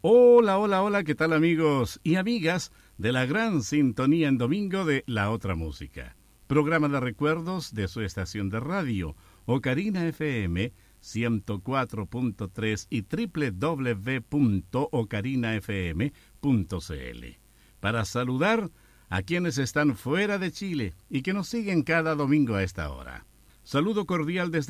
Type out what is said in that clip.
Hola, hola, hola, ¿qué tal amigos y amigas de la gran sintonía en domingo de La Otra Música? Programa de recuerdos de su estación de radio, Ocarina FM 104.3 y www.ocarinafm.cl. Para saludar a quienes están fuera de Chile y que nos siguen cada domingo a esta hora. Saludo cordial desde